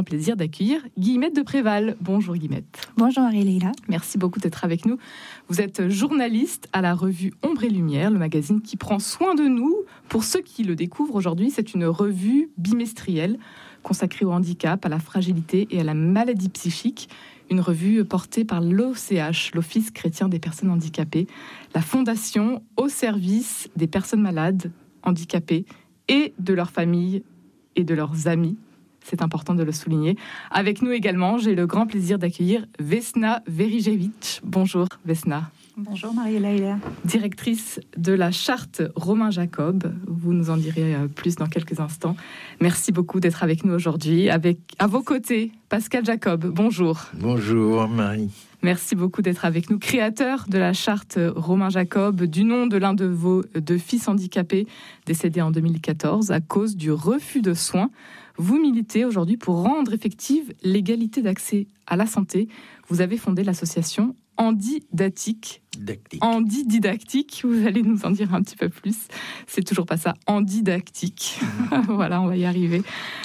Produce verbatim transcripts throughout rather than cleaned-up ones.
plaisir d'accueillir Guillemette de Préval. Bonjour Guillemette. Bonjour Marie-Leila. Merci beaucoup d'être avec nous. Vous êtes journaliste à la revue Ombre et Lumière, le magazine qui prend soin de nous. Pour ceux qui le découvrent aujourd'hui, c'est une revue bimestrielle consacrée au handicap, à la fragilité et à la maladie psychique. Une revue portée par l'O C H, l'Office chrétien des personnes handicapées, la fondation au service des personnes malades, handicapées et de leurs familles et de leurs amis. C'est important de le souligner. Avec nous également, j'ai le grand plaisir d'accueillir Vesna Verijevic. Bonjour Vesna. Bonjour Marie-Leila. Directrice de la charte Romain Jacob. Vous nous en direz plus dans quelques instants. Merci beaucoup d'être avec nous aujourd'hui. Avec, à vos côtés, Pascal Jacob. Bonjour. Bonjour Marie. Merci beaucoup d'être avec nous. Créateur de la charte Romain Jacob, du nom de l'un de vos deux fils handicapés, décédé en deux mille quatorze à cause du refus de soins. Vous militez aujourd'hui pour rendre effective l'égalité d'accès à la santé. Vous avez fondé l'association Handi-Dactique. Dactique. Handi-Didactique, vous allez nous en dire un petit peu plus. C'est toujours pas ça, Handi-Dactique. Voilà, on va y arriver.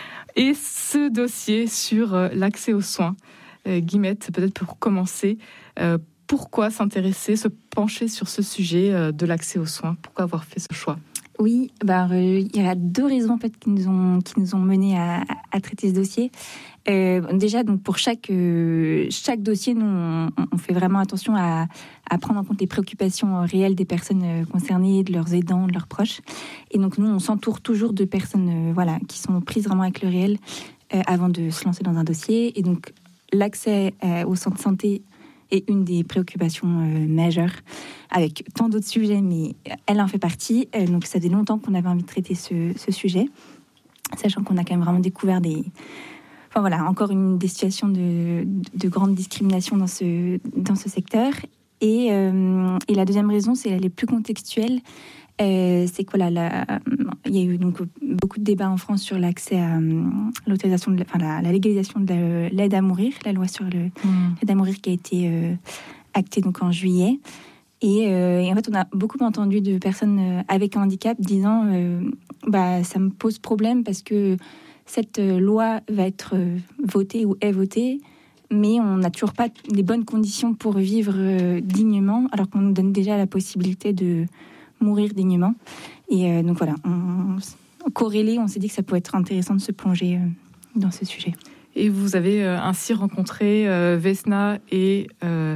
Et ce dossier sur l'accès aux soins, euh, Guillemette, peut-être pour commencer, euh, pourquoi s'intéresser, se pencher sur ce sujet euh, de l'accès aux soins? Pourquoi avoir fait ce choix? Oui, bah, euh, il y a deux raisons en fait, qui nous ont, qui nous ont menés à, à traiter ce dossier. Euh, déjà, donc pour chaque, euh, chaque dossier, nous, on, on fait vraiment attention à, à prendre en compte les préoccupations réelles des personnes concernées, de leurs aidants, de leurs proches. Et donc, nous, on s'entoure toujours de personnes euh, voilà, qui sont prises vraiment avec le réel euh, avant de se lancer dans un dossier. Et donc, l'accès euh, aux soins de santé est une des préoccupations euh, majeures, avec tant d'autres sujets, mais elle en fait partie. Euh, donc, ça fait longtemps qu'on avait envie de traiter ce, ce sujet, sachant qu'on a quand même vraiment découvert des... Enfin voilà, encore une des situations de, de grande discrimination dans ce, dans ce secteur. Et, euh, et la deuxième raison, c'est elle est plus contextuelle. Euh, c'est que voilà, la, il y a eu donc beaucoup de débats en France sur l'accès à l'autorisation, de, enfin la, la légalisation de l'aide à mourir, la loi sur le, mmh. l'aide à mourir qui a été euh, actée donc en juillet. Et, euh, et en fait, on a beaucoup entendu de personnes avec un handicap disant, euh, bah ça me pose problème parce que cette loi va être votée ou est votée, mais on n'a toujours pas les bonnes conditions pour vivre dignement, alors qu'on nous donne déjà la possibilité de mourir dignement. Et euh, donc voilà, on, on, corrélé, on s'est dit que ça pouvait être intéressant de se plonger euh, dans ce sujet. Et vous avez euh, ainsi rencontré euh, Vesna et euh,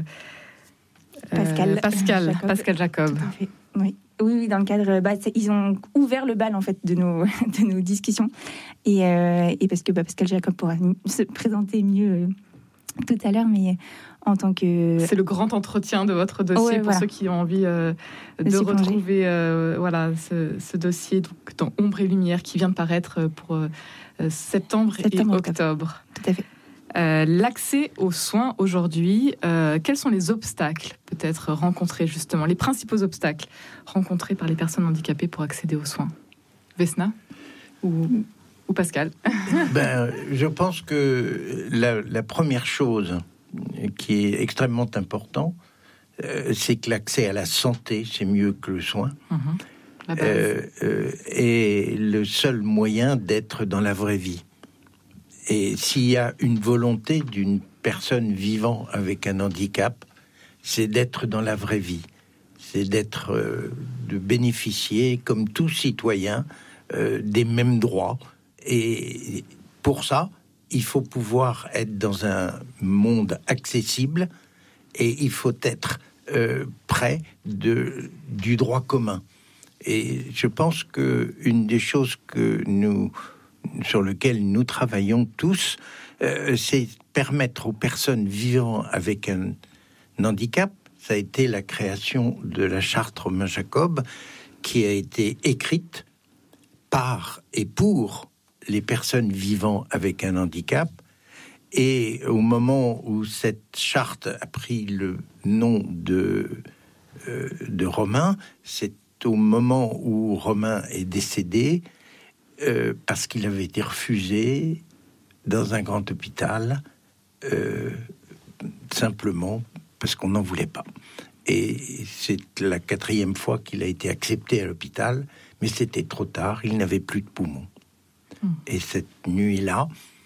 Pascal, euh, Pascal Jacob. Pascal Jacob. Tout à fait. Oui. Oui, oui, dans le cadre, bah, ils ont ouvert le bal en fait de nos de nos discussions et, euh, et parce que bah, Pascal Jacob pourra se présenter mieux euh, tout à l'heure, mais en tant que c'est le grand entretien de votre dossier ouais, pour voilà. Ceux qui ont envie euh, de, de retrouver euh, voilà ce, ce dossier donc dans Ombre et Lumière qui vient de paraître pour euh, septembre, septembre et octobre. octobre. Tout à fait. Euh, l'accès aux soins aujourd'hui, euh, quels sont les obstacles peut-être rencontrés justement, les principaux obstacles rencontrés par les personnes handicapées pour accéder aux soins? Vesna ou, ou Pascal? ben, je pense que la, la première chose qui est extrêmement importante, euh, c'est que l'accès à la santé, c'est mieux que le soin. Mmh. Euh, euh, est le seul moyen d'être dans la vraie vie. Et s'il y a une volonté d'une personne vivant avec un handicap, c'est d'être dans la vraie vie. C'est d'être, euh, de bénéficier, comme tout citoyen, euh, des mêmes droits. Et pour ça, il faut pouvoir être dans un monde accessible et il faut être euh, près de, du droit commun. Et je pense qu'une des choses que nous... sur lequel nous travaillons tous, euh, c'est permettre aux personnes vivant avec un, un handicap. Ça a été la création de la charte Romain Jacob, qui a été écrite par et pour les personnes vivant avec un handicap. Et au moment où cette charte a pris le nom de, euh, de Romain, c'est au moment où Romain est décédé, Euh, parce qu'il avait été refusé dans un grand hôpital, euh, simplement parce qu'on n'en voulait pas. Et c'est la quatrième fois qu'il a été accepté à l'hôpital, mais c'était trop tard, il n'avait plus de poumons. Mmh. Et cette nuit-là,